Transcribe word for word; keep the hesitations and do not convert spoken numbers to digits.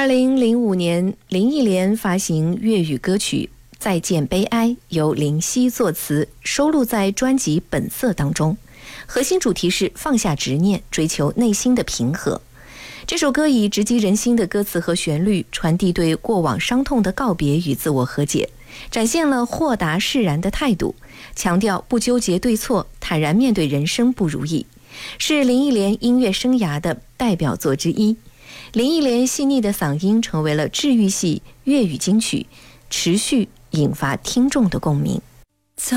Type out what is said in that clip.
二零零五年，林忆莲发行粤语歌曲《再见悲哀》，由林夕作词，收录在专辑《本色》当中。核心主题是放下执念，追求内心的平和。这首歌以直击人心的歌词和旋律，传递对过往伤痛的告别与自我和解，展现了豁达释然的态度，强调不纠结对错，坦然面对人生不如意，是林忆莲音乐生涯的代表作之一。林忆莲细腻的嗓音成为了治愈系粤语金曲，持续引发听众的共鸣。